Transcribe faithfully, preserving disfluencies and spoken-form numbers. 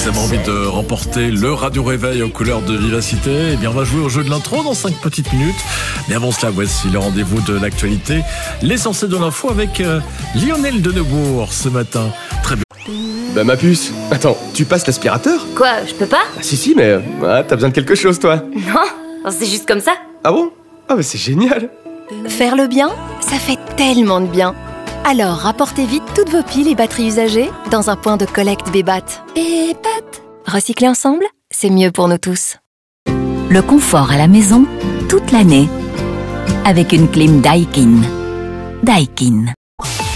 Vous avez envie de remporter le Radio Réveil aux couleurs de Vivacité? Eh bien, on va jouer au jeu de l'intro dans cinq petites minutes. Mais avant cela, voici le rendez-vous de l'actualité. L'essentiel de l'info avec euh, Lionel de Neubourg ce matin. Très bien. Bah ma puce, attends, tu passes l'aspirateur? Quoi, je peux pas? Ah si si, mais euh, ah, t'as besoin de quelque chose toi? Non, c'est juste comme ça. Ah bon? Ah bah c'est génial. Faire le bien, ça fait tellement de bien. Alors rapportez vite toutes vos piles et batteries usagées dans un point de collecte Bébat. Bébat. Recycler ensemble, c'est mieux pour nous tous. Le confort à la maison, toute l'année. Avec une clim Daikin. Daikin.